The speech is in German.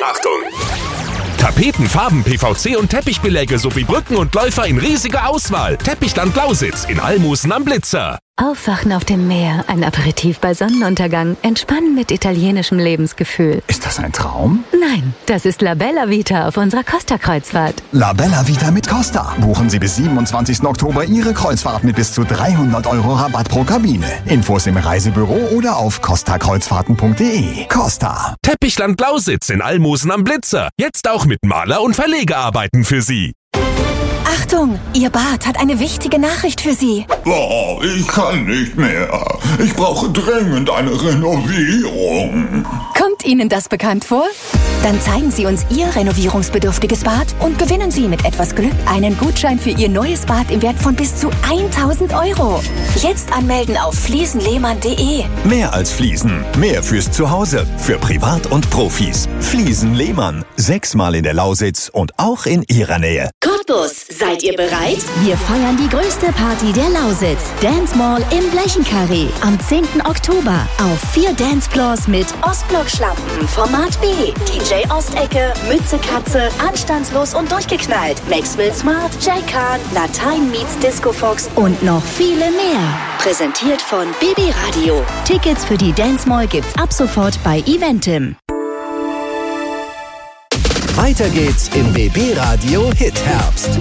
Achtung! Tapeten, Farben, PVC und Teppichbeläge sowie Brücken und Läufer in riesiger Auswahl. Teppichland Lausitz in Almusen am Blitzer. Aufwachen auf dem Meer, ein Aperitif bei Sonnenuntergang, entspannen mit italienischem Lebensgefühl. Ist das ein Traum? Nein, das ist La Bella Vita auf unserer Costa-Kreuzfahrt. La Bella Vita mit Costa. Buchen Sie bis 27. Oktober Ihre Kreuzfahrt mit bis zu 300 € Rabatt pro Kabine. Infos im Reisebüro oder auf costakreuzfahrten.de. Costa. Teppichland Lausitz in Almusen am Blitzer. Jetzt auch mit Maler- und Verlegearbeiten für Sie. Achtung, Ihr Bad hat eine wichtige Nachricht für Sie. Oh, ich kann nicht mehr. Ich brauche dringend eine Renovierung. Kommt Ihnen das bekannt vor? Dann zeigen Sie uns Ihr renovierungsbedürftiges Bad und gewinnen Sie mit etwas Glück einen Gutschein für Ihr neues Bad im Wert von bis zu 1.000 €. Jetzt anmelden auf fliesenlehmann.de. Mehr als Fliesen, mehr fürs Zuhause, für Privat und Profis. Fliesen Lehmann, 6-mal in der Lausitz und auch in Ihrer Nähe. Cottbus, seid ihr bereit? Wir feiern die größte Party der Lausitz. Dance Mall im Blechenkarree. Am 10. Oktober auf 4 Dancefloors mit Ostblock-Schlampen, Format B, DJ Ostecke, Mütze Katze, Anstandslos und durchgeknallt, Maxwell Smart, Jay Khan, Latein meets Disco Fox und noch viele mehr. Präsentiert von BB Radio. Tickets für die Dance Mall gibt's ab sofort bei Eventim. Weiter geht's im BB Radio Hit Herbst.